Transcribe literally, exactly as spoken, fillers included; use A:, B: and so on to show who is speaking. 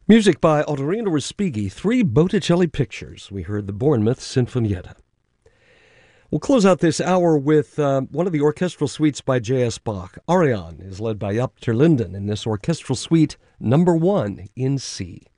A: Music by Ottorino Respighi, three Botticelli pictures. We heard the Bournemouth Sinfonietta. We'll close out this hour with uh, one of the orchestral suites by J S. Bach. Ariane is led by Jaap ter Linden in this orchestral suite, number one in C.